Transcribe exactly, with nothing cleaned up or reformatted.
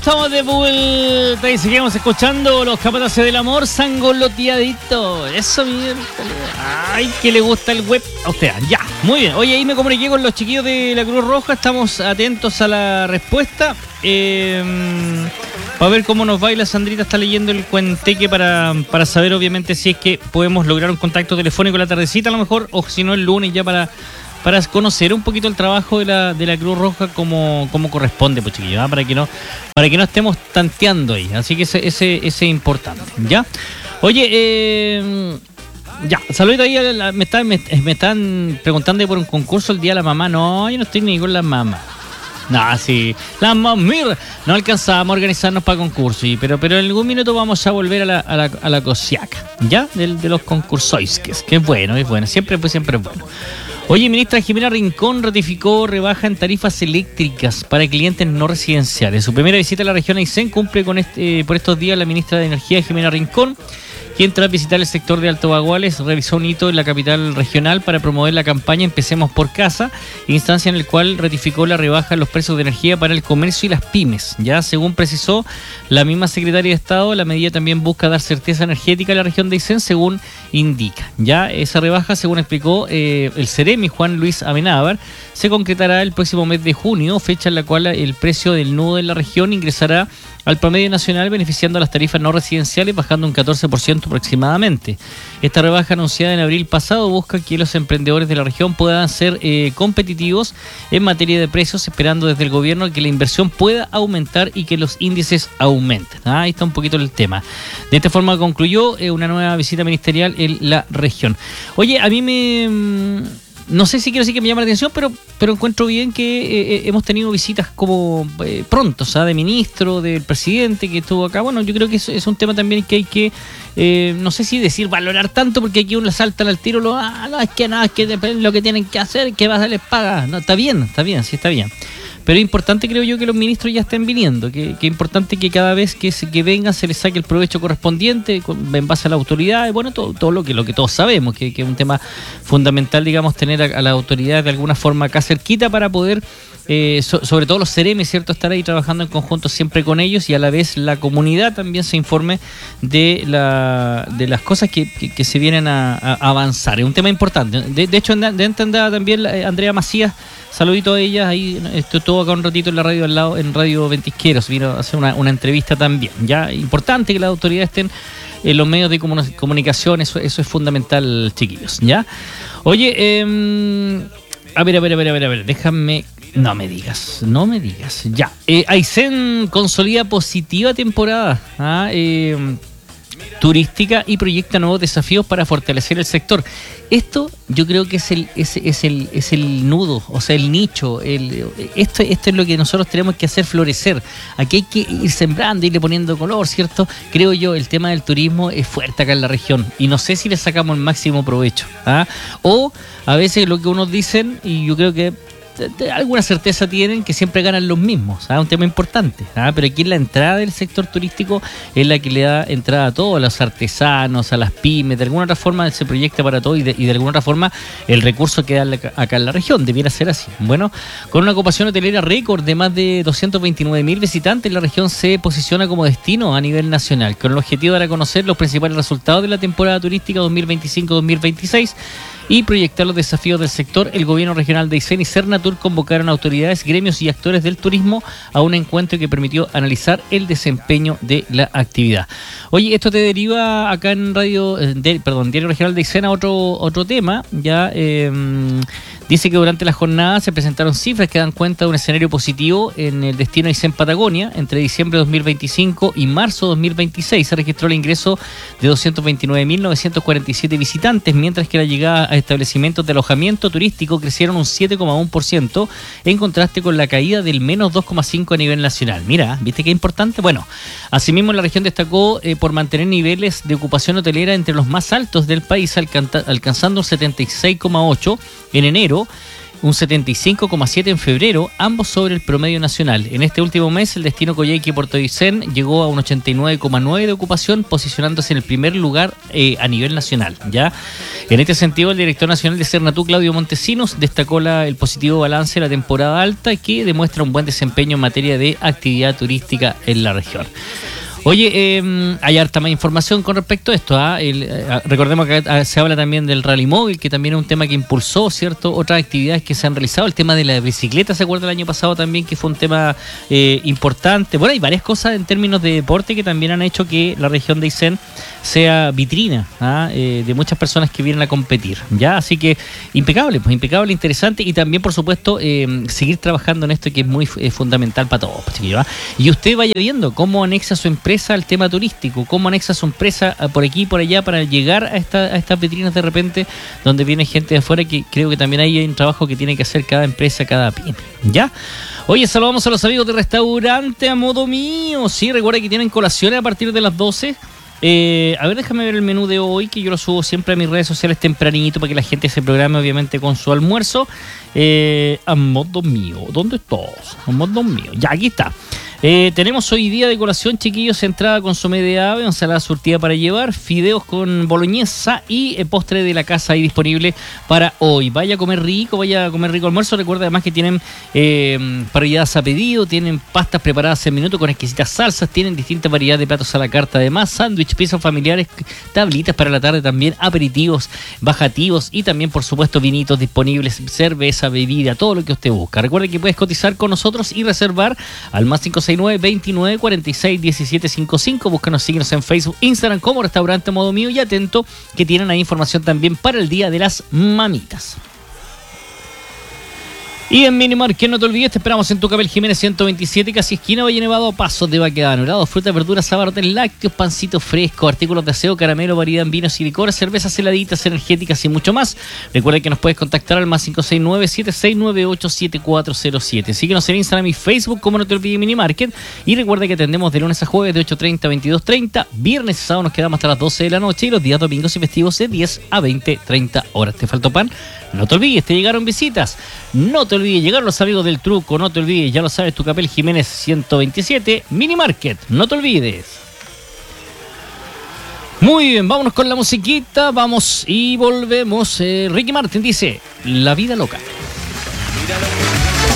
estamos de vuelta y seguimos escuchando Los Capataces del Amor, sangoloteadito. Eso, bien. Ay, que le gusta el web a usted. Ya, muy bien. Oye, ahí me comuniqué con los chiquillos de la Cruz Roja. Estamos atentos a la respuesta. Eh, para ver cómo nos va. Y la Sandrita está leyendo el cuenteque para, para saber, obviamente, si es que podemos lograr un contacto telefónico la tardecita, a lo mejor, o si no, el lunes ya para. para conocer un poquito el trabajo de la, de la Cruz Roja como, como corresponde, pues chiquillos, ¿eh? para que no para que no estemos tanteando ahí, así que ese ese, ese es importante, ¿ya? Oye, eh, ya, saludito ahí, a la, me, están, me, me están preguntando por un concurso el Día de la Mamá. No, yo no estoy ni con la mamá. No, sí, la mamá, no alcanzamos a organizarnos para concursos, pero, pero en algún minuto vamos a volver a la, a la, a la cosiaca, ¿ya? De, de los concursos, que es, que es bueno, es bueno, siempre, pues siempre es bueno. Oye, ministra Jimena Rincón ratificó rebaja en tarifas eléctricas para clientes no residenciales. En su primera visita a la región Aysén cumple con este, eh, por estos días la ministra de Energía Jimena Rincón, quien tras visitar el sector de Alto Baguales realizó un hito en la capital regional para promover la campaña Empecemos por Casa, instancia en la cual ratificó la rebaja en los precios de energía para el comercio y las pymes. Ya según precisó la misma secretaria de Estado, la medida también busca dar certeza energética a la región de Aysén, según indica. Ya esa rebaja, según explicó eh, el Ceremi Juan Luis Amenábar, se concretará el próximo mes de junio, fecha en la cual el precio del nudo en la región ingresará al promedio nacional, beneficiando a las tarifas no residenciales, bajando un catorce por ciento aproximadamente. Esta rebaja anunciada en abril pasado busca que los emprendedores de la región puedan ser eh, competitivos en materia de precios, esperando desde el gobierno que la inversión pueda aumentar y que los índices aumenten. Ah, ahí está un poquito el tema. De esta forma concluyó eh, una nueva visita ministerial en la región. Oye, a mí me... No sé si quiero decir que me llama la atención, pero pero encuentro bien que eh, hemos tenido visitas como eh, prontos, ¿ah? De ministro, del presidente que estuvo acá. Bueno, yo creo que es, es un tema también que hay que, eh, no sé si decir valorar tanto, porque aquí uno salta al tiro, lo, ah, no, es que nada, es que lo que tienen que hacer, que vas a les paga. No, está bien, está bien, sí está bien. Pero es importante, creo yo, que los ministros ya estén viniendo, que, que es importante que cada vez que, se, que vengan se les saque el provecho correspondiente con, en base a la autoridad, y bueno, todo, todo lo que lo que todos sabemos, que, que es un tema fundamental, digamos, tener a, a las autoridades de alguna forma acá cerquita para poder, eh, so, sobre todo los Ceremes, ¿cierto?, estar ahí trabajando en conjunto siempre con ellos, y a la vez la comunidad también se informe de la de las cosas que, que, que se vienen a, a avanzar. Es un tema importante. De, de hecho, de antes andaba también Andrea Macías. Saludito a ella, ahí estuvo acá un ratito en la radio al lado, en Radio Ventisqueros, vino a hacer una, una entrevista también. Ya, importante que las autoridades estén en los medios de comunicación, eso, eso es fundamental, chiquillos, ¿ya? Oye, eh, a ver, a ver, a ver, a ver, a ver, déjame, no me digas, no me digas, ya. Eh, Aysén consolida positiva temporada, ¿ah? eh, turística y proyecta nuevos desafíos para fortalecer el sector. Esto yo creo que es el es, es el es el nudo, o sea, el nicho, el esto esto es lo que nosotros tenemos que hacer florecer. Aquí hay que ir sembrando, irle poniendo color, ¿cierto? Creo yo, el tema del turismo es fuerte acá en la región y no sé si le sacamos el máximo provecho, ¿ah? O a veces lo que unos dicen, y yo creo que de, de alguna certeza tienen, que siempre ganan los mismos, ¿ah? Un tema importante, ¿ah? Pero aquí la entrada del sector turístico es la que le da entrada a todos, a los artesanos, a las pymes, de alguna otra forma se proyecta para todo, y de, y de alguna otra forma el recurso queda acá en la región, debiera ser así. Bueno, con una ocupación hotelera récord de más de doscientos veintinueve mil visitantes, la región se posiciona como destino a nivel nacional, con el objetivo de dar a conocer los principales resultados de la temporada turística dos mil veinticinco dos mil veintiséis y proyectar los desafíos del sector. El gobierno regional de Aysén y Cernatur convocaron a autoridades, gremios y actores del turismo a un encuentro que permitió analizar el desempeño de la actividad. Oye, esto te deriva acá en Radio, de, perdón, Diario Regional de Aysén a otro, otro tema, ya. Eh, Dice que durante la jornada se presentaron cifras que dan cuenta de un escenario positivo en el destino Aysén Patagonia. Entre diciembre de dos mil veinticinco y marzo de dos mil veintiséis se registró el ingreso de doscientos veintinueve mil novecientos cuarenta y siete visitantes, mientras que la llegada a establecimientos de alojamiento turístico crecieron un siete coma uno por ciento, en contraste con la caída del menos dos coma cinco por ciento a nivel nacional. Mira, ¿viste qué importante? Bueno, asimismo la región destacó eh, por mantener niveles de ocupación hotelera entre los más altos del país, alcanza, alcanzando un setenta y seis coma ocho por ciento en enero, un setenta y cinco coma siete en febrero, ambos sobre el promedio nacional. En este último mes, el destino Coyhaique-Puerto Aysén llegó a un ochenta y nueve coma nueve de ocupación, posicionándose en el primer lugar eh, a nivel nacional. ¿Ya? En este sentido, el director nacional de Cernatú, Claudio Montesinos, destacó la, el positivo balance de la temporada alta, que demuestra un buen desempeño en materia de actividad turística en la región. Oye, eh, hay harta más información con respecto a esto. ¿ah? El, eh, recordemos que eh, se habla también del rally móvil, que también es un tema que impulsó, ¿cierto? Otras actividades que se han realizado. El tema de la bicicleta, ¿se acuerda el año pasado también? Que fue un tema eh, importante. Bueno, hay varias cosas en términos de deporte que también han hecho que la región de Aysén sea vitrina ¿ah? eh, de muchas personas que vienen a competir. ¿Ya? Así que impecable, pues impecable, interesante. Y también, por supuesto, eh, seguir trabajando en esto que es muy eh, fundamental para todos. Pues, chiquillos, ¿ah? Y usted vaya viendo cómo anexa su empresa al tema turístico, cómo anexa su empresa por aquí y por allá para llegar a, esta, a estas vitrinas de repente donde viene gente de afuera, que creo que también hay un trabajo que tiene que hacer cada empresa, cada pyme. ¿Ya? Oye, saludamos a los amigos de Restaurante A Modo Mío. Sí, recuerda que tienen colaciones a partir de las doce. Eh, a ver, déjame ver el menú de hoy, que yo lo subo siempre a mis redes sociales tempranito para que la gente se programe obviamente con su almuerzo. Eh, a Modo Mío, ¿dónde estás? A Modo Mío, ya, aquí está. Eh, tenemos hoy día de colación, chiquillos, entrada consomé de ave, ensalada surtida para llevar, fideos con boloñesa y eh, postre de la casa ahí disponible para hoy. Vaya a comer rico, vaya a comer rico almuerzo. Recuerda además que tienen eh, parrilladas a pedido, tienen pastas preparadas en minutos con exquisitas salsas, tienen distintas variedades de platos a la carta, además sándwich, piezas familiares, tablitas para la tarde también, aperitivos, bajativos y también por supuesto vinitos disponibles, cerveza, bebida, todo lo que usted busca. Recuerda que puedes cotizar con nosotros y reservar al más cinco seis nueve, veintinueve, cuarenta y seis, diecisiete cincuenta y cinco. Búscanos, síguenos en Facebook, Instagram como Restaurante A Modo Mío, y atento que tienen ahí información también para el Día de las Mamitas. Y en Minimarket, no te olvides, te esperamos en Tucapel Jiménez ciento veintisiete, casi esquina Valle Nevado, Pasos de Baquedano. Helados, frutas, verduras, abarrotes lácteos, pancitos frescos, artículos de aseo, caramelo, variedad en vinos y licores, cervezas heladitas, energéticas y mucho más. Recuerda que nos puedes contactar al más cinco seis nueve, siete seis nueve ocho, siete cuatro cero siete. Síguenos en Instagram y Facebook como No Te Olvides Minimarket. Y recuerda que atendemos de lunes a jueves de ocho treinta a veintidós treinta. Viernes y sábado nos quedamos hasta las doce de la noche. Y los días domingos y festivos de diez a veinte treinta horas. ¿Te faltó pan? No te olvides, te llegaron visitas. No te olvides, llegaron los amigos del truco. No te olvides, ya lo sabes, Tucapel Jiménez ciento veintisiete, Minimarket. No te olvides. Muy bien, vámonos con la musiquita. Vamos y volvemos. Eh, Ricky Martin dice: La vida loca.